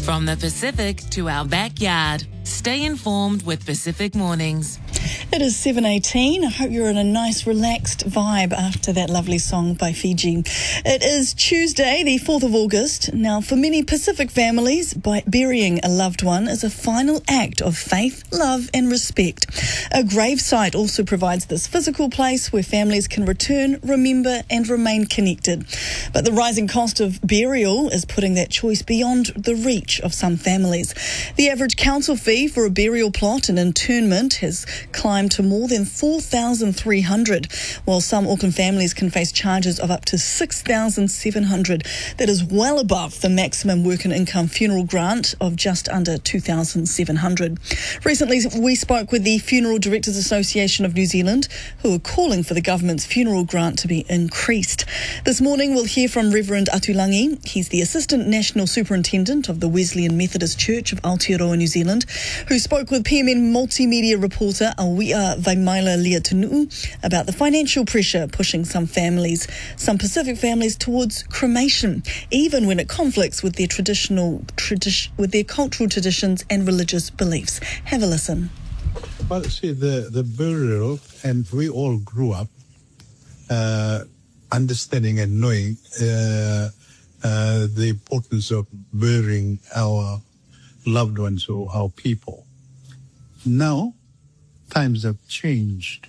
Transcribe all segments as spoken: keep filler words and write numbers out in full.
From the Pacific to our backyard. Stay informed with Pacific Mornings. It is seven eighteen. I hope you're in a nice, relaxed vibe after that lovely song by Fiji. It is Tuesday, the fourth of August. Now, for many Pacific families, by burying a loved one is a final act of faith, love and respect. A gravesite also provides this physical place where families can return, remember and remain connected. But the rising cost of burial is putting that choice beyond the reach of some families. The average council fee for a burial plot and internment has climbed to more than four thousand three hundred dollars, while some Auckland families can face charges of up to six thousand seven hundred dollars. That is well above the maximum work and income funeral grant of just under two thousand seven hundred dollars. Recently, we spoke with the Funeral Directors Association of New Zealand, who are calling for the government's funeral grant to be increased. This morning, we'll hear from Reverend Atulangi. He's the Assistant National Superintendent of the Wesleyan Methodist Church of Aotearoa, New Zealand, who spoke with P M N multimedia reporter Awia Vaimaila Leatunuu about the financial pressure pushing some families, some Pacific families, towards cremation, even when it conflicts with their traditional, tradi- with their cultural traditions and religious beliefs. Have a listen. Well, see, the, the burial, and we all grew up uh, understanding and knowing uh, uh, the importance of burying our loved ones or our people. Now, times have changed,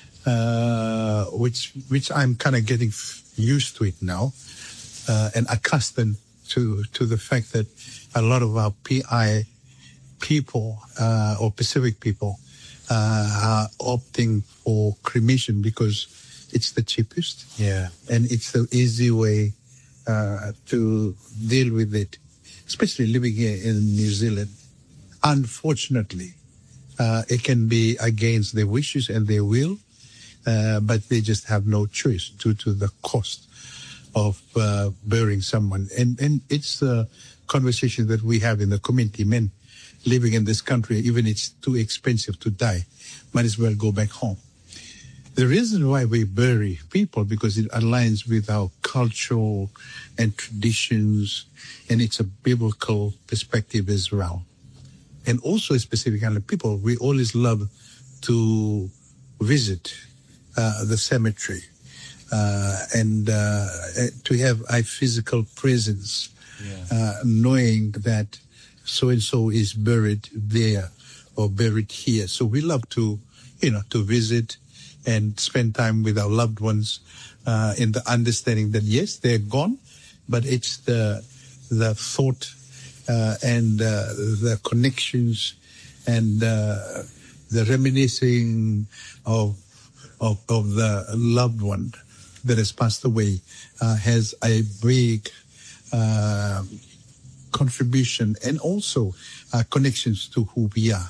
uh, which which I'm kind of getting used to it now, uh, and accustomed to to the fact that a lot of our P I people uh, or Pacific people uh, are opting for cremation because it's the cheapest, yeah, and it's the easy way uh, to deal with it, especially living here in New Zealand. Unfortunately, Uh, it can be against their wishes and their will, uh, but they just have no choice due to the cost of uh, burying someone. And, and it's a conversation that we have in the community. Men living in this country, even it's too expensive to die, might as well go back home. The reason why we bury people, because it aligns with our culture and traditions, and it's a biblical perspective as well. And also specific kind of people, we always love to visit uh, the cemetery uh, and uh, to have a physical presence, yeah. uh, knowing that so-and-so is buried there or buried here. So we love to, you know, to visit and spend time with our loved ones uh, in the understanding that, yes, they're gone, but it's the the thought Uh, and uh, the connections and uh, the reminiscing of, of of the loved one that has passed away uh, has a big uh, contribution and also uh, connections to who we are.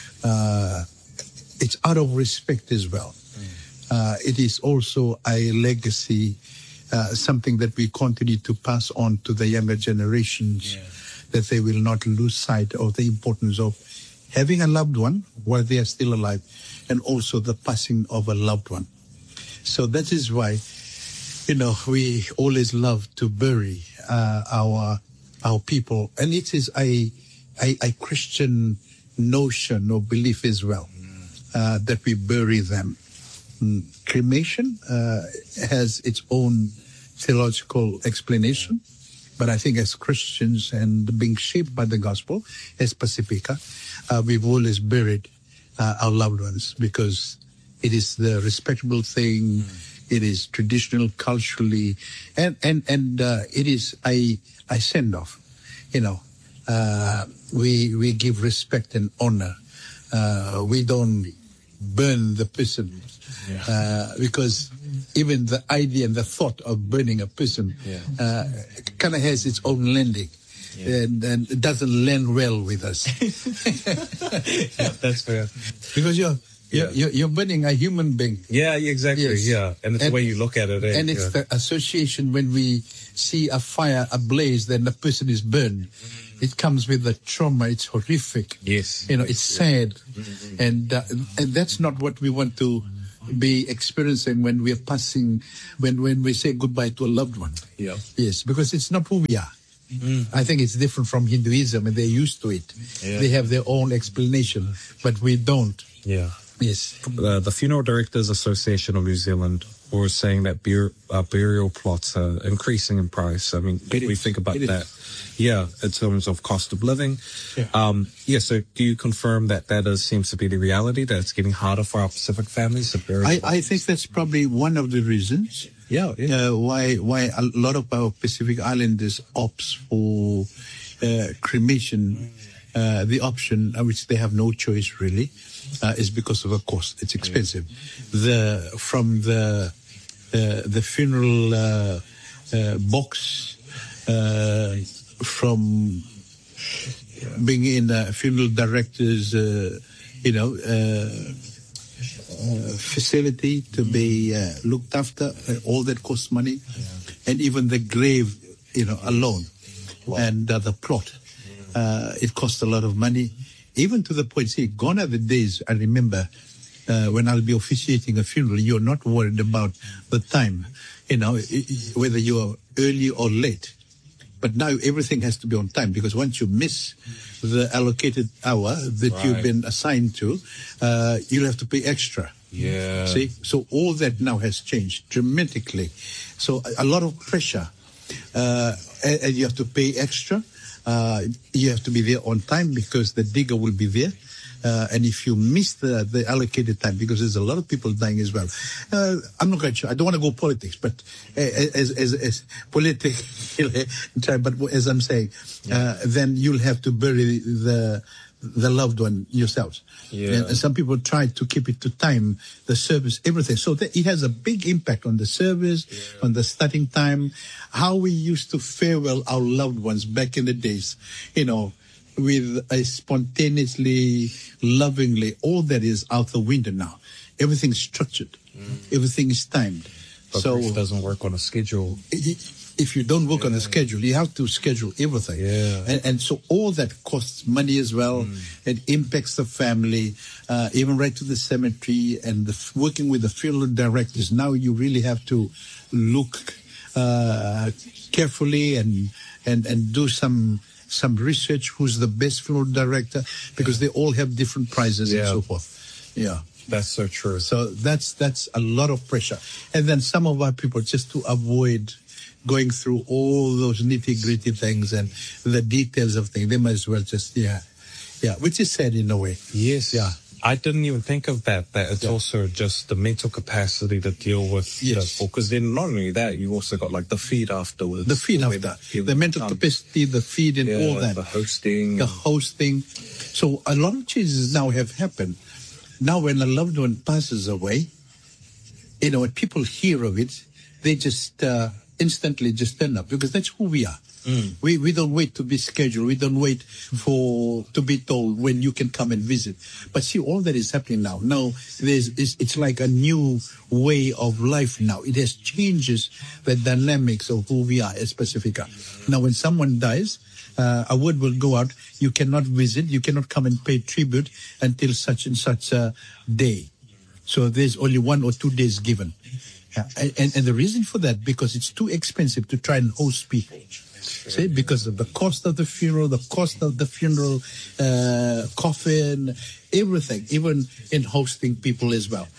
Uh, it's out of respect as well. Mm. Uh, it is also a legacy, uh, something that we continue to pass on to the younger generations. Yeah. That they will not lose sight of the importance of having a loved one while they are still alive, and also the passing of a loved one. So that is why, you know, we always love to bury uh, our our people, and it is a a, a Christian notion or belief as well uh, that we bury them. Mm. Cremation uh, has its own theological explanation. But I think as Christians and being shaped by the gospel, as Pacifica, uh, we've always buried uh, our loved ones because it is the respectable thing, mm. it is traditional, culturally, and and and uh, it is a a send off. You know, uh, we we give respect and honor. Uh, we don't burn the person yeah. uh, because. Even the idea and the thought of burning a person yeah. uh, kind of has its own landing, yeah. and, and it doesn't land well with us. Yeah, that's fair. Because you're you're, yeah. you're burning a human being. Yeah, exactly. Yes. Yeah, and it's and, the way you look at it. Eh? And it's yeah. the association when we see a fire ablaze, then the person is burned. Mm. It comes with the trauma. It's horrific. Yes. You know, it's sad, mm-hmm. and uh, and that's not what we want to be experiencing when we are passing, when when we say goodbye to a loved one. Yeah. Yes, because it's not who we are. I think it's different from Hinduism, and they're used to it. Yeah. They have their own explanation, but we don't. Yeah. Yes. Uh, the Funeral Directors Association of New Zealand was saying that bur- uh, burial plots are increasing in price. I mean, It we is. think about It is. that. Yeah, in terms of cost of living. Yeah. Um, yeah, so do you confirm that that is, seems to be the reality, that it's getting harder for our Pacific families to bury? I, I think that's probably one of the reasons yeah, yeah. uh, why why a lot of our Pacific Islanders opts for uh, cremation. Uh, the option, uh, which they have no choice really, uh, is because of a cost. It's expensive. The from the uh, the funeral uh, uh, box, uh, from being in a funeral director's, uh, you know, uh, uh, facility to be uh, looked after, uh, all that costs money, and even the grave, you know, alone, and uh, the plot. Uh, it costs a lot of money, even to the point, see, gone are the days, I remember, uh, when I'll be officiating a funeral, you're not worried about the time, you know, i- i- whether you're early or late. But now everything has to be on time, because once you miss the allocated hour that Right. you've been assigned to, uh, you'll have to pay extra. Yeah. See, so all that now has changed dramatically. So a, a lot of pressure, uh, and, and you have to pay extra. Uh, you have to be there on time because the digger will be there. Uh, and if you miss the, the allocated time, because there's a lot of people dying as well. Uh, I'm not quite sure. I don't want to go politics, but uh, as as as political, but as I'm saying, uh, then you'll have to bury the the loved one yourselves. Yeah. And, and some people try to keep it to time, the service, everything. So that it has a big impact on the service, yeah. on the starting time, how we used to farewell our loved ones back in the days, you know, with a spontaneously, lovingly, all that is out the window now. Everything's structured. Mm. Everything is timed. But so grief doesn't work on a schedule. It, if you don't work yeah. on a schedule, you have to schedule everything. Yeah. And, and so all that costs money as well. Mm. It impacts the family, uh, even right to the cemetery and the, working with the funeral directors. Now you really have to look uh, carefully and, and, and do some some research, who's the best funeral director, because they all have different prices yeah. and so forth. Yeah. That's so true. So that's that's a lot of pressure. And then some of our people, just to avoid going through all those nitty-gritty things and the details of things, they might as well just, yeah, yeah, which is sad in a way. Yes. Yeah. I didn't even think of that, that it's Yeah. also just the mental capacity to deal with Yes. the because then not only that, you also got like the feed afterwards. The feed When after, people the mental come. capacity, the feed and Yeah, all that. the hosting. The hosting. So a lot of changes now have happened. Now when a loved one passes away, you know, when people hear of it, they just uh, instantly just turn up, because that's who we are. Mm. We we don't wait to be scheduled. We don't wait for to be told when you can come and visit. But see, all that is happening now. Now there's it's, it's like a new way of life now. It has changes the dynamics of who we are as Pacifica. Now, when someone dies, uh, a word will go out. You cannot visit. You cannot come and pay tribute until such and such a day. So there's only one or two days given. Yeah. And, and the reason for that, because it's too expensive to try and host people. See, because of the cost of the funeral, the cost of the funeral uh, coffin, everything, even in hosting people as well.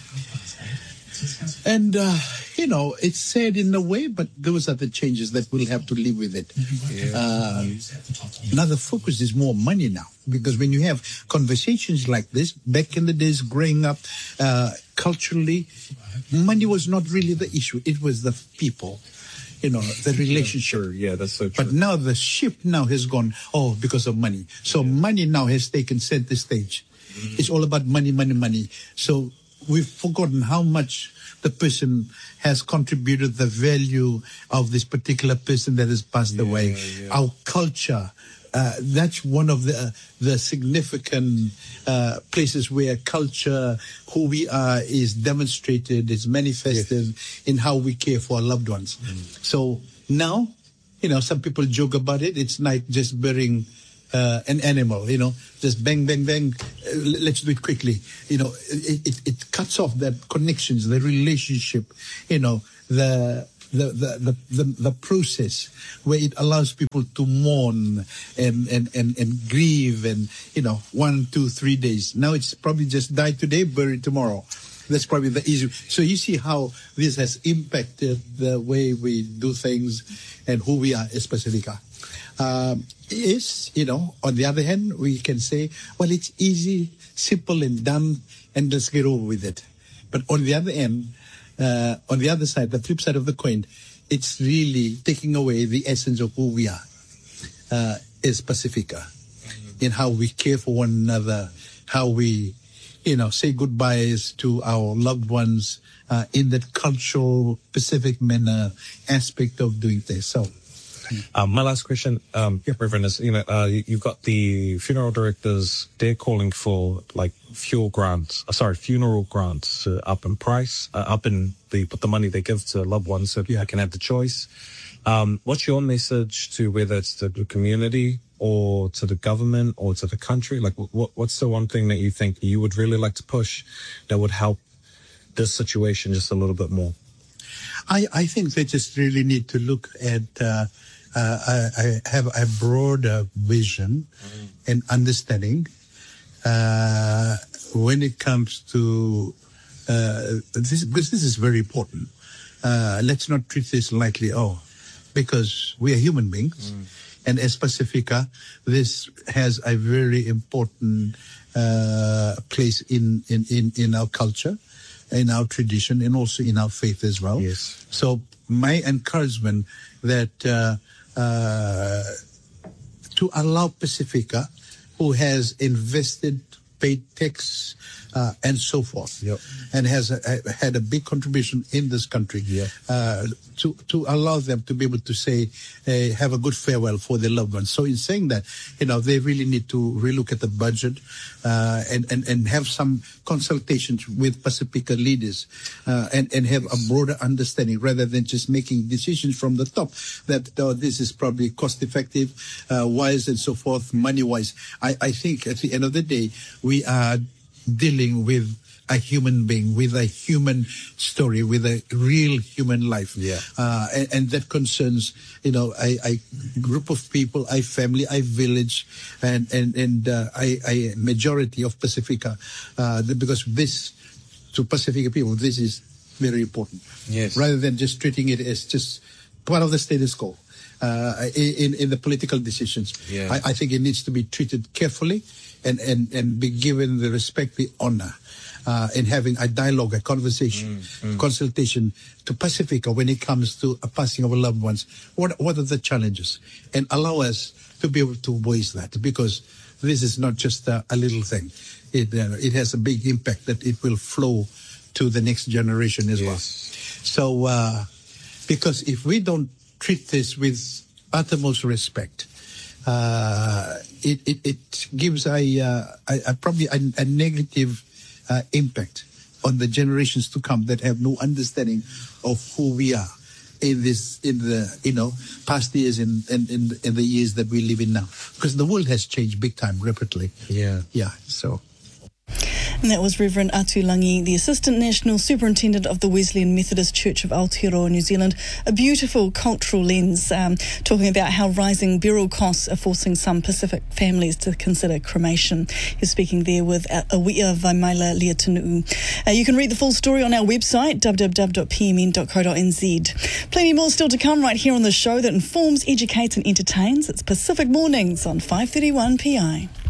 And, uh, you know, it's sad in a way, but those are the changes that we'll have to live with it. Yeah. Uh, now the focus is more money now, because when you have conversations like this, back in the days growing up, uh, culturally, money was not really the issue. It was the people. You know, the relationship. Sure, yeah, that's so true. But now the ship now has gone, oh, because of money. So money now has taken center stage. Mm. It's all about money, money, money. So we've forgotten how much the person has contributed, the value of this particular person that has passed yeah, away. Yeah. Our culture. Uh, that's one of the uh, the significant uh, places where culture, who we are, is demonstrated, is manifested yes. in how we care for our loved ones. Mm. So now, you know, some people joke about it. It's like just burying uh, an animal, you know, just bang, bang, bang. Uh, let's do it quickly. You know, it, it, it cuts off that connections, the relationship, you know, the the, the, the, the, the process where it allows people to mourn and, and, and, and grieve and, you know, one, two, three days. Now it's probably just die today, bury tomorrow. That's probably the easy. So you see how this has impacted the way we do things and who we are as Pacifica. Um, is, you know, on the other hand, we can say, well, it's easy, simple and done, and let's get over with it. But on the other end, uh, on the other side, the flip side of the coin, it's really taking away the essence of who we are uh, as Pacifica, in how we care for one another, how we, you know, say goodbyes to our loved ones uh, in that cultural, Pacific manner aspect of doing things. So, Um, my last question, um, Reverend, is, you know, uh, you- you've got the funeral directors, they're calling for like fuel grants, uh, sorry, funeral grants uh, up in price, uh, up in the, the money they give to loved ones so they can have the choice. Um, what's your message to whether it's to the community or to the government or to the country? Like, what, what's the one thing that you think you would really like to push that would help this situation just a little bit more? I, I think they just really need to look at, uh, uh, I, I have a broader vision mm. and understanding uh, when it comes to uh, this, because this is very important. Uh, let's not treat this lightly, oh, because we are human beings. Mm. And as Pacifica, this has a very important uh, place in, in, in, in our culture, in our tradition, and also in our faith as well. Yes. So my encouragement that uh, uh, to allow Pacifica, who has invested, paid tax, uh, and so forth, yep. and has a, a, had a big contribution in this country, yeah. uh, to to allow them to be able to say, uh, have a good farewell for their loved ones. So in saying that, you know, they really need to relook at the budget uh, and, and, and have some consultations with Pacifica leaders uh, and, and have a broader understanding rather than just making decisions from the top that oh, this is probably cost effective, uh, wise and so forth, money wise. I, I think at the end of the day, we are dealing with a human being, with a human story, with a real human life. Yeah. Uh, and, and that concerns, you know, a, a group of people, a family, a village, and, and, and uh, a, a majority of Pacifica. Uh, because this, to Pacifica people, this is very important. Yes. Rather than just treating it as just part of the status quo. Uh, in, in the political decisions. Yeah. I, I think it needs to be treated carefully and, and, and be given the respect, the honor, uh, in having a dialogue, a conversation, mm, mm. consultation to Pacifica when it comes to a passing of loved ones. What, what are the challenges? And allow us to be able to voice that, because this is not just a, a little thing. It, uh, it has a big impact that it will flow to the next generation as yes. well. So, uh, because if we don't treat this with uttermost respect, uh, it, it, it gives a, uh, a, a probably a, a negative uh, impact on the generations to come that have no understanding of who we are in this, in the, you know, past years and in, in, in, in the years that we live in now. Because the world has changed big time, rapidly. Yeah. Yeah, so... And that was Reverend Atu Langi, the Assistant National Superintendent of the Wesleyan Methodist Church of Aotearoa, New Zealand. A beautiful cultural lens, um, talking about how rising burial costs are forcing some Pacific families to consider cremation. He's speaking there with Awia Vaimaila Leatunuu. Uh, you can read the full story on our website, w w w dot p m n dot co dot n z. Plenty more still to come right here on the show that informs, educates and entertains. It's Pacific Mornings on five thirty-one P I.